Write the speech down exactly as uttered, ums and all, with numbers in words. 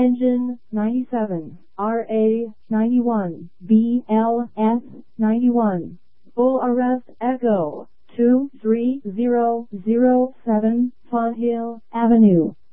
Engine ninety-seven, R A ninety-one, B L S ninety-one. Full arrest Echo two three zero zero seven Fonthill Avenue.